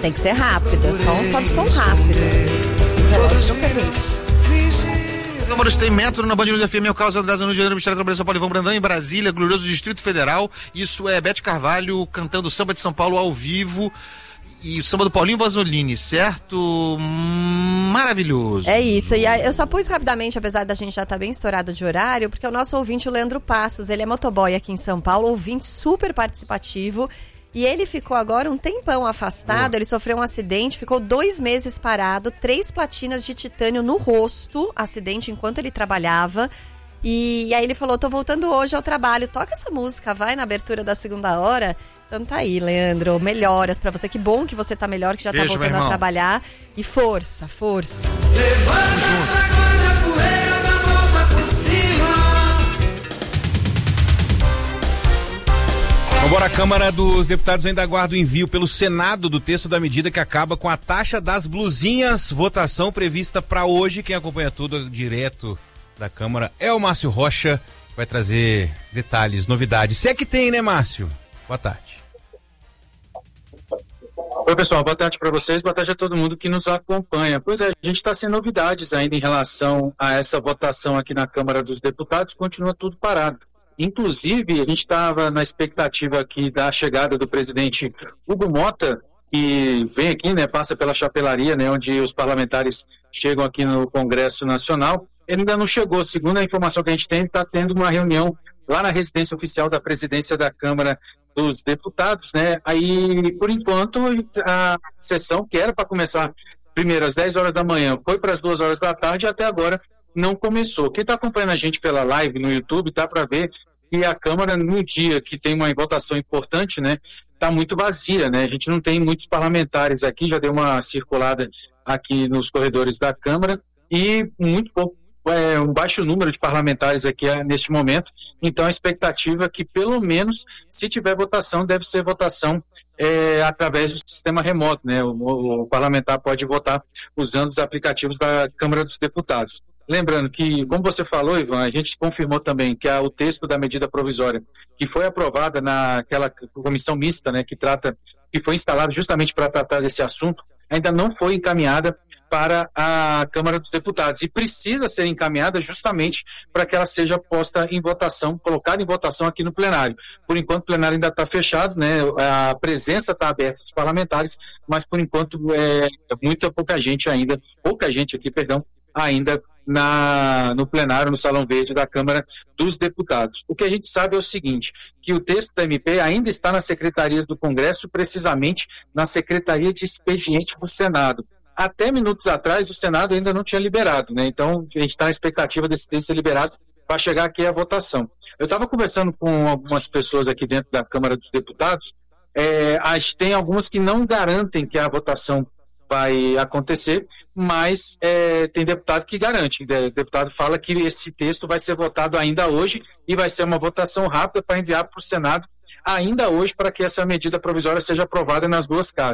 Tem que ser rápido, é só um sobe som rápido. O relógio não permite. Câmaras tem metro na Band News FM, meu caso, André Zanudio, Janeiro, Ministério do Trabalho, São Paulo, Ivan Brandão, em Brasília, glorioso Distrito Federal. Isso é Beth Carvalho cantando Samba de São Paulo ao vivo. E o samba do Paulinho Vasolini, certo? Maravilhoso. É isso, e eu só pus rapidamente, apesar da gente já estar bem estourado de horário, porque o nosso ouvinte, o Leandro Passos, ele é motoboy aqui em São Paulo, ouvinte super participativo, e ele ficou agora um tempão afastado, ele sofreu um acidente, ficou 2 meses parado, 3 platinas de titânio no rosto, acidente enquanto ele trabalhava. E aí ele falou, tô voltando hoje ao trabalho, toca essa música, vai na abertura da segunda hora. Então tá aí, Leandro, melhoras pra você, que bom que você tá melhor, que já tá voltando a trabalhar. E força, força. Levanta essa guarda, poeira da volta por cima. Agora a Câmara dos Deputados ainda aguarda o envio pelo Senado do texto da medida que acaba com a taxa das blusinhas, votação prevista para hoje. Quem acompanha tudo direto da Câmara é o Márcio Rocha, vai trazer detalhes, novidades. Se é que tem, né, Márcio? Boa tarde. Oi, pessoal, boa tarde para vocês, boa tarde a todo mundo que nos acompanha. Pois é, a gente está sem novidades ainda em relação a essa votação aqui na Câmara dos Deputados, continua tudo parado. Inclusive, a gente estava na expectativa aqui da chegada do presidente Hugo Mota, que vem aqui, né, passa pela chapelaria, né, onde os parlamentares chegam aqui no Congresso Nacional. Ele ainda não chegou, segundo a informação que a gente tem, está tendo uma reunião lá na residência oficial da presidência da Câmara dos Deputados, né? Aí, por enquanto, a sessão que era para começar primeiro às 10 horas da manhã, foi para as 2 horas da tarde e até agora não começou. Quem está acompanhando a gente pela live no YouTube, dá para ver que a Câmara, no dia que tem uma votação importante, né, está muito vazia, né? A gente não tem muitos parlamentares aqui, já deu uma circulada aqui nos corredores da Câmara e muito pouco. Um baixo número de parlamentares aqui neste momento, então a expectativa é que pelo menos, se tiver votação, deve ser votação através do sistema remoto, né? O parlamentar pode votar usando os aplicativos da Câmara dos Deputados. Lembrando que, como você falou, Ivan, a gente confirmou também que o texto da medida provisória, que foi aprovada naquela comissão mista, né, que foi instalada justamente para tratar desse assunto, ainda não foi encaminhada para a Câmara dos Deputados e precisa ser encaminhada justamente para que ela seja posta em votação, colocada em votação aqui no plenário. Por enquanto o plenário ainda está fechado, né? A presença está aberta dos parlamentares, mas por enquanto pouca gente aqui, ainda no plenário, no Salão Verde da Câmara dos Deputados. O que a gente sabe é o seguinte, que o texto da MP ainda está nas secretarias do Congresso, precisamente na Secretaria de Expediente do Senado. Até minutos atrás, o Senado ainda não tinha liberado, né? Então, a gente está na expectativa desse texto ser liberado para chegar aqui à votação. Eu estava conversando com algumas pessoas aqui dentro da Câmara dos Deputados, tem algumas que não garantem que a votação vai acontecer, mas tem deputado que garante. O deputado fala que esse texto vai ser votado ainda hoje e vai ser uma votação rápida para enviar para o Senado ainda hoje para que essa medida provisória seja aprovada nas 2 casas.